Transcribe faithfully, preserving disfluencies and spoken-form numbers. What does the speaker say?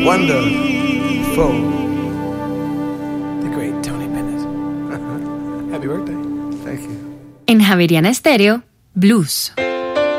Wonderful. The great Tony Bennett. Happy birthday. Thank you. En Javeriana Estéreo, Blues.